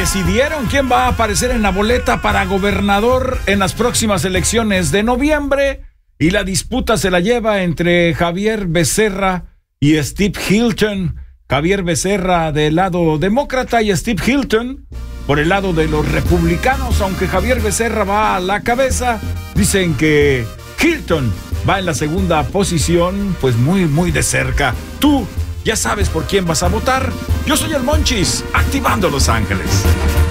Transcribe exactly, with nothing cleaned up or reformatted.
decidieron quién va a aparecer en la boleta para gobernador en las próximas elecciones de noviembre y la disputa se la lleva entre Javier Becerra y Steve Hilton. Javier Becerra del lado demócrata y Steve Hilton por el lado de los republicanos. Aunque Javier Becerra va a la cabeza, dicen que Hilton va en la segunda posición, pues muy, muy de cerca. Tú ya sabes por quién vas a votar. Yo soy el Monchis, activando Los Ángeles.